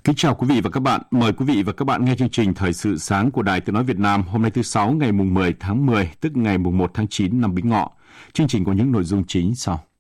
Kính chào quý vị và các bạn. Mời quý vị và các bạn nghe chương trình Thời sự sáng của Đài Tiếng nói Việt Nam hôm nay thứ Sáu ngày mùng 10 tháng 10, tức ngày mùng 1 tháng 9 năm Bính Ngọ. Chương trình có những nội dung chính sau.